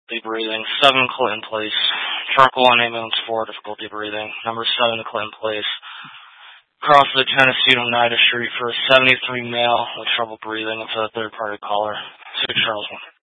difficulty breathing. 7, Clinton Place. Truck 1, ambulance 4, difficulty breathing. Number 7, Clinton Place. Cross the Tennessee to Oneida Street for a 73 male with trouble breathing. It's a third-party caller. 6 Charles 1.